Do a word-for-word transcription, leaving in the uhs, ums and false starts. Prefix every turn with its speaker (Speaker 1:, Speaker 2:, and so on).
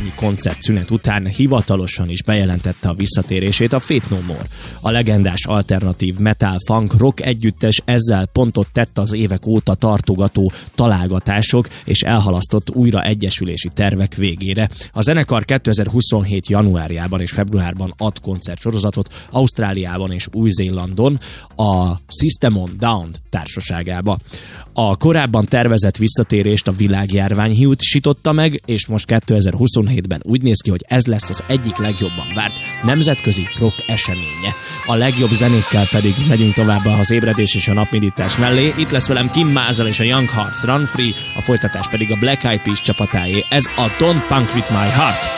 Speaker 1: évnyi koncertszünet után hivatalosan is bejelentette a visszatérését a Faith No More. A legendás alternatív metal funk rock együttes ezzel pontot tett az évek óta tartogató találgatások és elhalasztott újra egyesülési tervek végére. A zenekar kétezer-huszonhét. januárjában és februárban ad koncertsorozatot Ausztráliában és Új-Zélandon a System of a Down társaságába. A korábban tervezett visszatérést a világjárvány hiúsította meg, és most kétezer-huszonhétben úgy néz ki, hogy ez lesz az egyik legjobban várt nemzetközi rock eseménye. A legjobb zenékkel pedig megyünk tovább az ébredés és a napmeditás mellé. Itt lesz velem Kim Mazel és a Young Hearts Run Free, a folytatás pedig a Black Eyed Peas csapatáé. Ez a Don't Punk With My Heart.